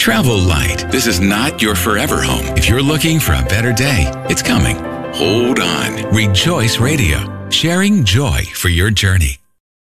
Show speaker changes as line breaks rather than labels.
Travel light. This is not your forever home. If you're looking for a better day, it's coming. Hold on. Rejoice Radio, sharing joy for your journey.